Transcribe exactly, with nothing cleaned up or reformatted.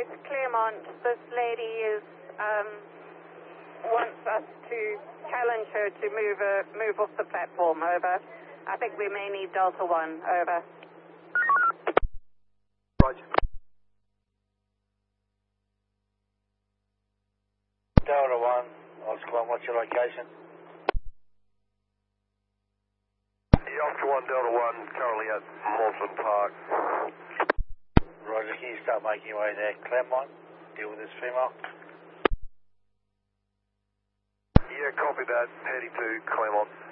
eight, Claremont. This lady is, um, wants us to challenge her to move, uh, move off the platform, over. I think we may need Delta one, over. Roger. Delta one, Oscar one, what's your location? Yeah, Oscar one, Delta one, currently at Malton Park. Roger, can you start making your way there? Claremont, deal with this female. Yeah, copy that. Heading to Claremont.